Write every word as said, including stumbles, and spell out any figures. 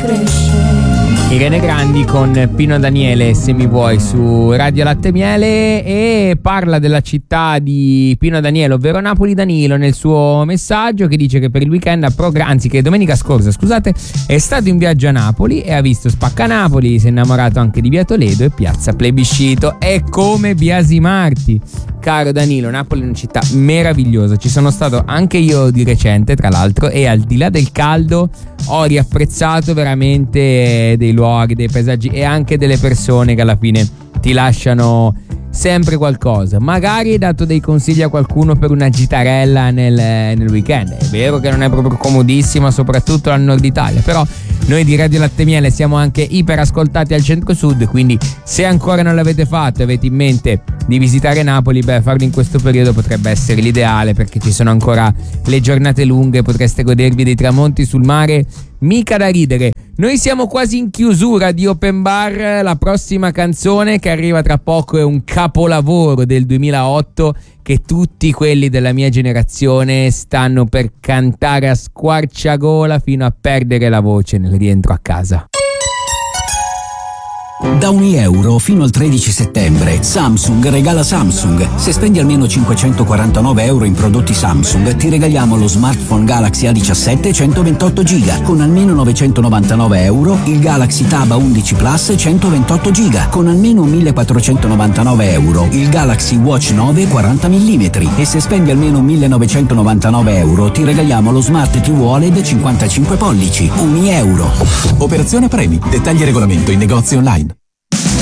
Irene Grandi con Pino Daniele, se mi vuoi, su Radio Latte Miele, e parla della città di Pino Daniele, ovvero Napoli. Danilo nel suo messaggio che dice che per il weekend a progra- anzi che domenica scorsa, scusate, è stato in viaggio a Napoli e ha visto Spacca Napoli, si è innamorato anche di Via Toledo e Piazza Plebiscito. È come biasimarti, caro Danilo. Napoli è una città meravigliosa, ci sono stato anche io di recente, tra l'altro, e al di là del caldo ho riapprezzato veramente dei luoghi, dei paesaggi e anche delle persone che alla fine ti lasciano sempre qualcosa. Magari hai dato dei consigli a qualcuno per una gitarella nel, nel weekend. È vero che non è proprio comodissima, soprattutto al nord Italia, però noi di Radio Latte Miele siamo anche iper ascoltati al centro-sud, quindi se ancora non l'avete fatto e avete in mente di visitare Napoli, beh, farlo in questo periodo potrebbe essere l'ideale, perché ci sono ancora le giornate lunghe, potreste godervi dei tramonti sul mare mica da ridere. Noi siamo quasi in chiusura di Open Bar. La prossima canzone che arriva tra poco è un capolavoro del duemilaotto che tutti quelli della mia generazione stanno per cantare a squarciagola fino a perdere la voce nel rientro a casa. Da un euro fino al tredici settembre Samsung regala Samsung. Se spendi almeno cinquecentoquarantanove euro in prodotti Samsung ti regaliamo lo smartphone Galaxy A diciassette centoventotto giga. Con almeno novecentonovantanove euro il Galaxy Tab A undici Plus centoventotto giga. Con almeno millequattrocentonovantanove euro il Galaxy Watch nove quaranta millimetri. E se spendi almeno millenovecentonovantanove euro ti regaliamo lo Smart T V O L E D cinquantacinque pollici. Un euro. Operazione premi. Dettagli e regolamento in negozio online.